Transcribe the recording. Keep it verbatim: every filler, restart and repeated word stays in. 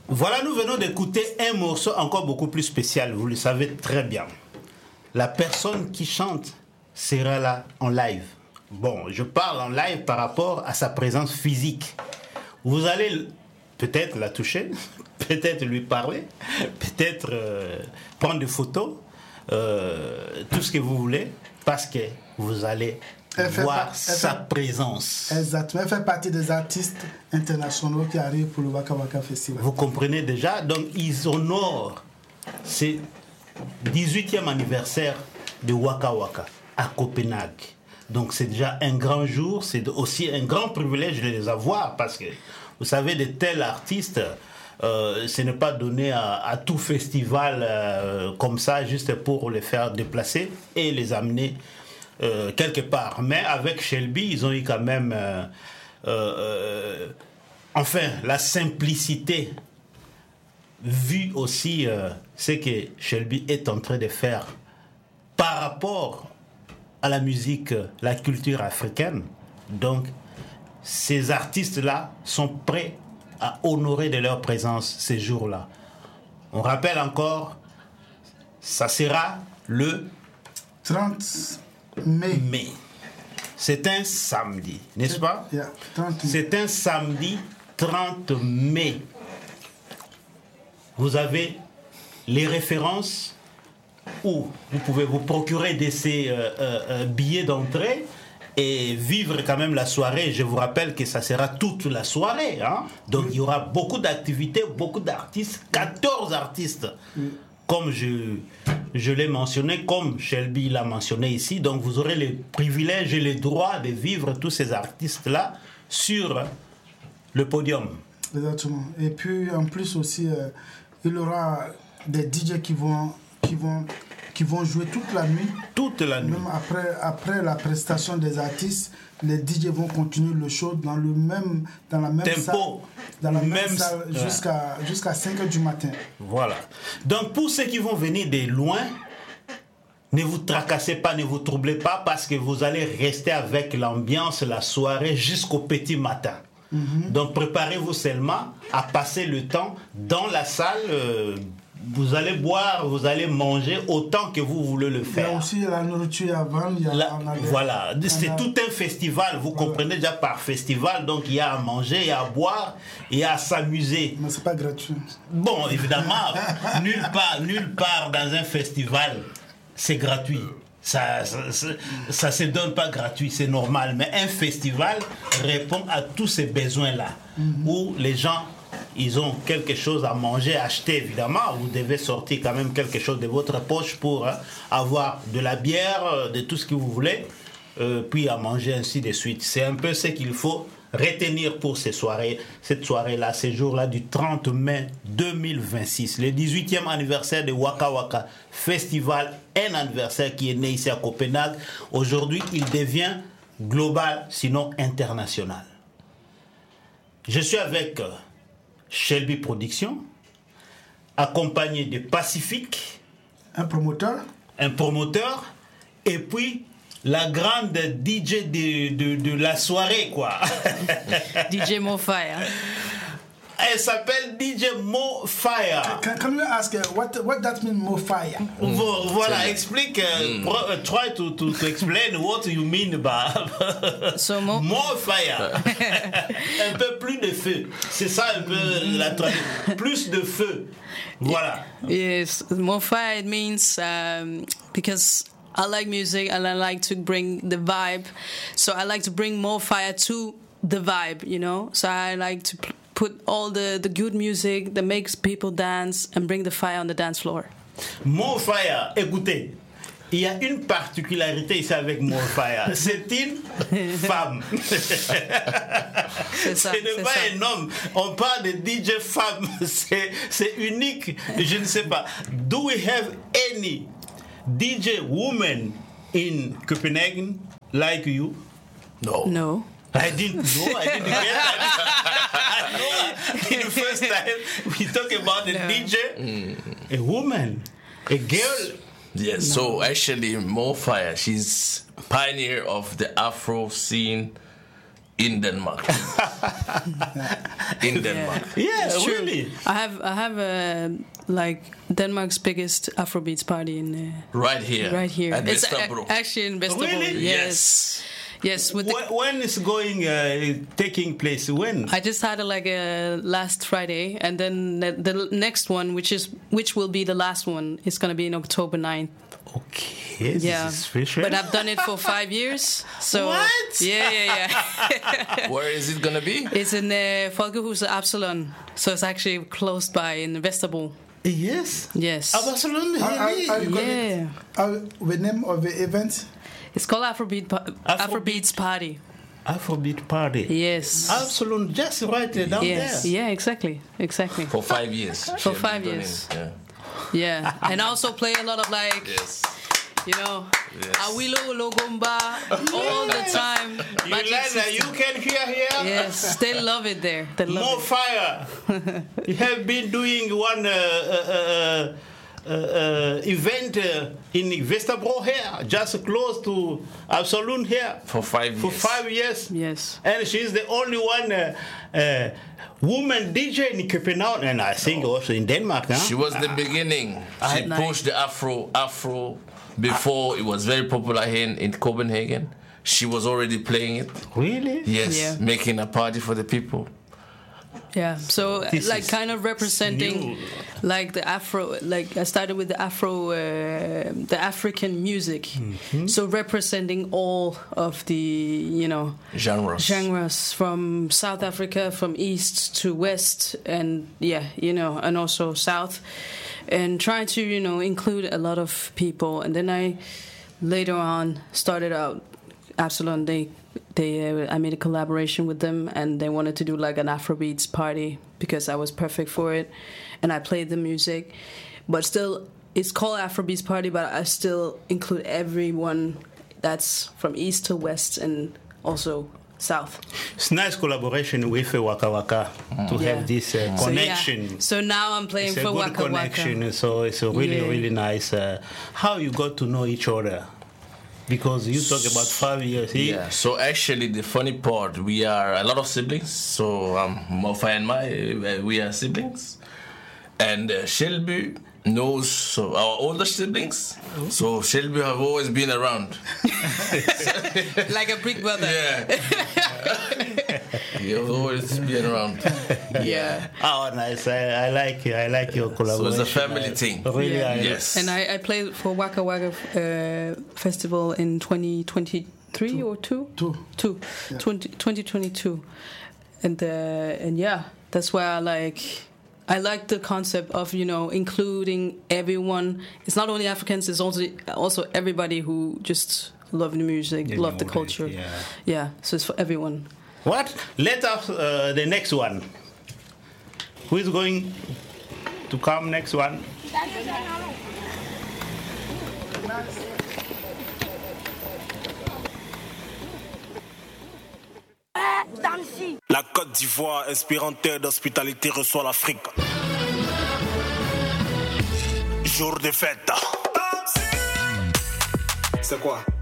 Voilà, nous venons d'écouter un morceau encore beaucoup plus spécial, vous le savez très bien. La personne qui chante sera là en live. Bon, je parle en live par rapport à sa présence physique. Vous allez peut-être la toucher, peut-être lui parler, peut-être euh, prendre des photos, euh, tout ce que vous voulez, parce que vous allez voir pas, sa fait, présence. Exactement, elle fait partie des artistes internationaux qui arrivent pour le Waka Waka Festival. Vous comprenez déjà, donc ils honorent ce dix-huitième anniversaire de Waka Waka à Copenhague. Donc c'est déjà un grand jour, c'est aussi un grand privilège de les avoir, parce que vous savez, de tels artistes, euh, ce n'est pas donné à, à tout festival euh, comme ça, juste pour les faire déplacer et les amener Euh, quelque part. Mais avec Shelby, ils ont eu quand même euh, euh, enfin la simplicité, vu aussi euh, ce que Shelby est en train de faire par rapport à la musique, la culture africaine. Donc ces artistes-là sont prêts à honorer de leur présence ces jours-là. On rappelle encore, ça sera le trente mai. mai. C'est un samedi, n'est-ce pas? Yeah, c'est un samedi trente mai. Vous avez les références où vous pouvez vous procurer de ces euh, euh, billets d'entrée et vivre quand même la soirée. Je vous rappelle que ça sera toute la soirée, hein? Donc il y aura beaucoup d'activités, beaucoup d'artistes, quatorze artistes. Mm. Comme je, je l'ai mentionné, comme Shelby l'a mentionné ici. Donc vous aurez les privilèges et les droits de vivre tous ces artistes-là sur le podium. Exactement. Et puis en plus aussi, euh, il y aura des D J qui vont, qui vont, qui vont jouer toute la nuit. Toute la nuit. Même après, après la prestation des artistes, les D J vont continuer le show dans, le même, dans la même tempo, salle, dans la même, même salle ouais. jusqu'à, jusqu'à cinq heures du matin. Voilà. Donc pour ceux qui vont venir de loin, ne vous tracassez pas, ne vous troublez pas, parce que vous allez rester avec l'ambiance, la soirée jusqu'au petit matin. Mm-hmm. Donc préparez-vous seulement à passer le temps dans la salle. Euh, vous allez boire, vous allez manger autant que vous voulez le faire. Il y a aussi la nourriture avant. Il y a, la, on a voilà, on c'est a, tout un festival, vous voilà. comprenez déjà par festival, donc il y a à manger, il y a à boire, il y a à s'amuser. Mais c'est pas gratuit. Bon, évidemment, nulle part, nulle part dans un festival, c'est gratuit. Ça, ça, ça, ça se donne pas gratuit, c'est normal. Mais un festival répond à tous ces besoins-là, mm-hmm. où les gens, ils ont quelque chose à manger, à acheter, évidemment. Vous devez sortir quand même quelque chose de votre poche pour hein, avoir de la bière, de tout ce que vous voulez, euh, puis à manger ainsi de suite. C'est un peu ce qu'il faut retenir pour ces soirées, cette soirée-là, ces jours-là du trente mai deux mille vingt-six, le dix-huitième anniversaire de Waka Waka Festival, un anniversaire qui est né ici à Copenhague. Aujourd'hui, il devient global, sinon international. Je suis avec Shelby Productions, accompagné de Pacifique, un promoteur, un promoteur, et puis la grande D J de, de, de la soirée, quoi. D J Mo Fire. Elle s'appelle D J Mo Fire. Can, can we ask uh, what what that means, Mo Fire? Mm. Voilà, explique. Uh, mm. pro, uh, try to, to, to explain what you mean by so Mo, Mo Fire. Un peu plus de feu. C'est ça un peu la traduction. Plus de feu. Voilà. Yes, Mo Fire, it means um, because I like music and I like to bring the vibe. So I like to bring more fire to the vibe, you know. So I like to p- put all the, the good music that makes people dance and bring the fire on the dance floor. More Fire, écoutez, il y a une particularité ici avec More Fire. C'est une femme. C'est ça, Ce n'est c'est pas ça. un homme. On parle de D J femme. C'est, c'est unique. Je ne sais pas. Do we have any D J woman in Copenhagen like you? No. No. I didn't know. I didn't get that. I know. In the first time we talk about a no. D J, mm. a woman, a girl. Yes. No. So actually, Mo Fire, she's pioneer of the Afro scene in Denmark. in Denmark. Yeah, It's true. really. I have I have uh, like Denmark's biggest Afrobeats party in uh, Right here. right here. At It's Vesterbro. a- actually in Vesterbro. Really? Yes. Yes. With the, When, when is going uh, taking place? When? I just had a, like a last Friday, and then the, the next one, which is which will be the last one, is gonna be in October ninth. Okay, this Yeah, is special. but I've done it for five years. So What? Yeah, yeah, yeah. Where is it gonna be? It's in uh, Folkehuset Absalon, so it's actually close by in Vesterbro. Yes. Yes. Barcelona, Are, are, really? are you going Yeah. uh, the name of the event? It's called Afrobeat pa- Afro- Afrobeats Party. Afrobeat party. Yes. Absolutely, just right there down Yes. there. Yeah. Exactly. Exactly. For five years. For She has five been years. doing it, Yeah. And I also play a lot of like, Yeah. Yes. you know, Yes. Awilo Logomba all the time. You Magic like that? system. You can hear here. Yes, they love it there. They love More it. fire. You have been doing one uh, uh, uh, uh, uh, event uh, in Vesterbro here, just close to Absalon here, For five for years. five years. Yes. And she's the only one uh, uh, woman D J in Copenhagen, and I think also in Denmark. Huh? She was the beginning. She Nice. pushed the Afro Afro before it was very popular here in, in Copenhagen. She was already playing it. Really? Yes, Yeah. making a party for the people. Yeah. So This like is kind of representing new. like the Afro, like I started with the Afro, uh, the African music. Mm-hmm. So representing all of the, you know, Genres. genres from South Africa, from east to west, and yeah, you know, and also south, and trying to, you know, include a lot of people. And then I later on started out Absalon. They they uh, I made a collaboration with them, and they wanted to do like an Afrobeats party because I was perfect for it, and I played the music. But still, it's called Afrobeats party, but I still include everyone that's from east to west and also south. It's nice collaboration with uh, Waka Waka to Yeah. have this uh, So, yeah. connection. So now I'm playing It's a for good Waka connection, Waka. so it's a really, Yeah. really nice. Uh, how you got to know each other? Because you talk about five years. He, Yeah. So actually, the funny part, we are a lot of siblings. So um, Mofa and I, uh, we are siblings, and uh, Shelby knows so our older siblings. So Shelby have always been around. Like a big brother. Yeah. He has always been around. Yeah. Oh, nice! I, I like I like your So collaboration. it's a family I- thing. Really, Yeah. I, Yes. And I, I played for Waka Waka uh, Festival in twenty twenty-three or two? Two. Two. twenty, twenty twenty-two. And, uh, and yeah, that's why I like... I like the concept of, you know, including everyone. It's not only Africans, it's also also everybody who just love the music, The love the music, culture. yeah. Yeah, so it's for everyone. What? Let us uh, the next one. Who is going to come next one? La Côte d'Ivoire, inspirante d'hospitalité, reçoit l'Afrique. Jour de fête. C'est quoi?